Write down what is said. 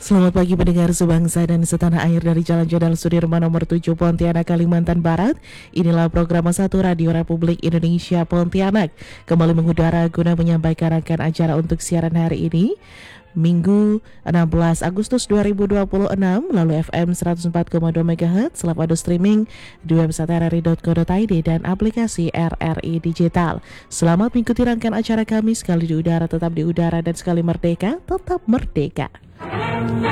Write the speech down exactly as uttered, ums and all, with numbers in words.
Selamat pagi pendengar sebangsa dan setanah air dari Jalan Jenderal Sudirman nomor tujuh Pontianak, Kalimantan Barat. Inilah program satu Radio Republik Indonesia Pontianak. Kembali mengudara guna menyampaikan rangkaian acara untuk siaran hari ini, Minggu enam belas Agustus dua ribu dua puluh enam, melalui F M seratus empat koma dua MHz, selalu audio streaming di website r r i dot co dot i d dan aplikasi R R I Digital. Selamat mengikuti rangkaian acara kami, sekali di udara tetap di udara dan sekali merdeka tetap merdeka.